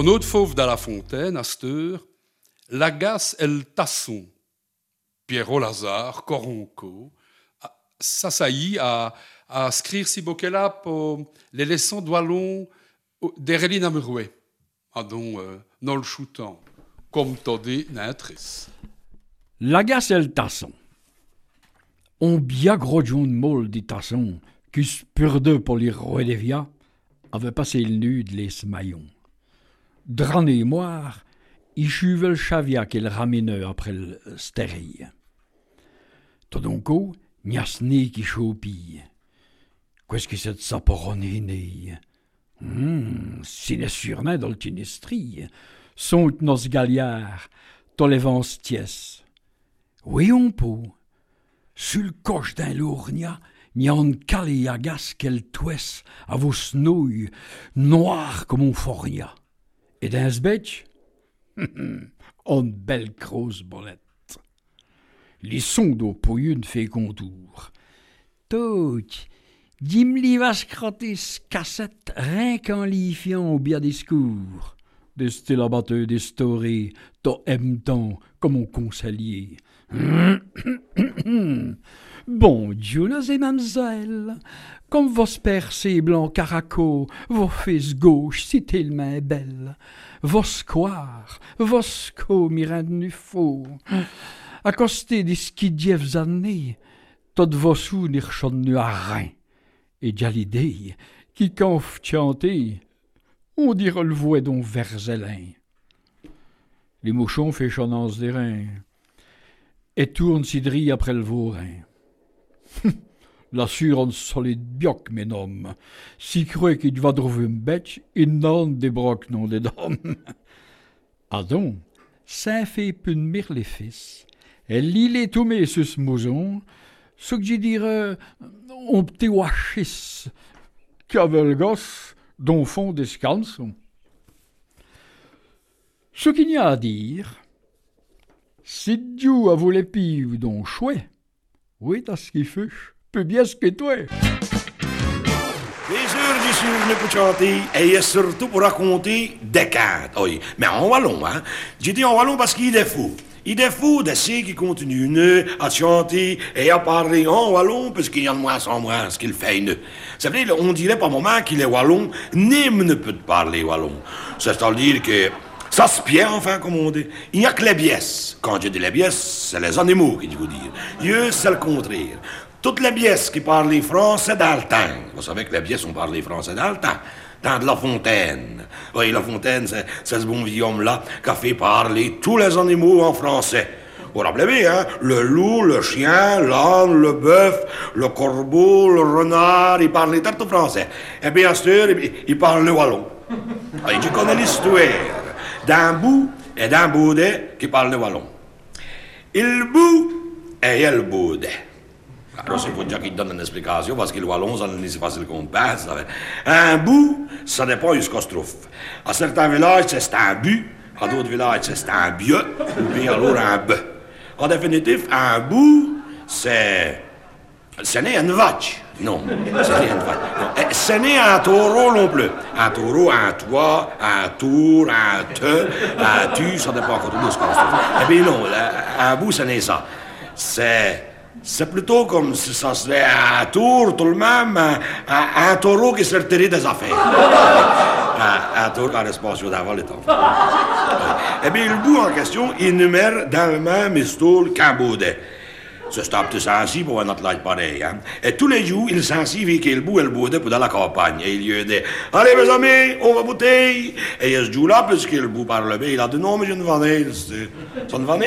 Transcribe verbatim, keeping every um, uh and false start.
On autre fauve dans la fontaine, à cette heure, l'agace et le tasson. Pierrot Lazare, Coronco, ça saillit à, à scrire si boquela pour les leçons de wallon d'Ereline Amuroué. Ah donc, euh, non le choutant, comme todé n'intris. L'agace et le tasson. On bien gros John Moll dit tasson, qui se purde pour les rois des via, avait passé le nu de les maillons. Drané moire, il chuve le chavia qu'il ramenait après le stérile. Todonco, niasné qui choupille. Qu'est-ce que c'est de ça pour on est né? Hum, si n'est surné dans le tinestrie, sont nos galliards, dans les vents ties. Oui, on peut. Sur le coche d'un lournia, n'y a un calé agace qu'elle touesse à vos snouilles, noir comme un fornia. Et dans ce bec, on belle grosse bolette. Les sons d'eau pour une fait contour. Tout, dis-moi vas crotter ce cassette rien qu'en lifiant au bien discours. De style abatteur des stories, t'as aime tant comme un conseiller. Bon Dieu, et mademoiselle, comme vos percés blancs caraco, vos fesses gauches si tellement belles, vos squares, vos sco mirand nu faux, accostés des skidieves années, tot vos sous n'irchon nu à rein, et déjà l'idée qui conf chanter, on dirait le voix d'un verzelin. Les mouchons fait chonnance des reins, et tourne cidri après le vaurin. La sûre en solide bioc, mes noms. Si croit qu'il va trouver une bête, il n'en débroque non des dômes. Ah donc, ça fait punir les fils. Elle lit les toumés sur ce mouzon, ce que j'y dirais, on petit wachis, qu'avait le gosse, dont fond des scansons. Ce qu'il y a à dire, si Dieu a voulu pire donc chouette, oui, t'as ce qu'il fait, peu bien ce que toi. Les heures du sur pour chanter et surtout pour raconter des cantes. Oui, mais en wallon, hein. J'ai dit en wallon parce qu'il est fou. Il est fou de ceux qui continuent à chanter et à parler en wallon parce qu'il y a de moins en moins ce qu'il fait. Vous savez, on dirait par moment qu'il est wallon, même ne peut parler wallon. C'est-à-dire que ça se pient, enfin, comme on dit. Il n'y a que les biesses. Quand je dis les biesses, c'est les animaux qui je vous dire. Eux, c'est le contraire. Toutes les biesses qui parlent les français dans le temps. Vous savez que les biesses ont parlé français dans le temps. Dans de La Fontaine. Oui, La Fontaine, c'est, c'est ce bon vieux homme-là qui a fait parler tous les animaux en français. Vous vous rappelez bien, hein? Le loup, le chien, l'âne, le bœuf, le corbeau, le renard, ils parlent tout français. Et bien sûr, ils parlent le wallon. Oui, je connais l'histoire d'un bout et d'un boudet qui parle le wallon. Il bout et il boudet. Alors, c'est pour dire qu'il donne une explication, parce que le wallon, ça n'est pas facile qu'on passe. Un bout, ça dépend de ce qu'on se trouve. À certains villages, c'est un but, à d'autres villages, c'est un bieu, puis alors un bœuf. En définitive, un bout, c'est... Ce n'est une vache. Non, ce n'est une vache. Non. Ce n'est un taureau non plus. Un taureau, un toit, un tour, un te, un tu, ça dépend encore de ce qu'on se trouve. Eh bien non, un bout, ce n'est ça. C'est... C'est plutôt comme si ça serait un tour tout le même, un, un, un taureau qui se retirait des affaires. un, un taureau qui a l'espace d'avoir le temps. Eh bien, le bout en question, il numère dans le même histoire qu'un boudet. C'est un petit sensible pour un athlète pareil. Hein? Et tous les jours, il s'ensive avec le bout et le boudet pour dans la campagne. Et il lui dit « Allez, mes amis, on va bouteille !» Et il se joue là, parce que le bout parle bien. Il a dit « Non, mais j'ai une vanille. C'est une vanille. »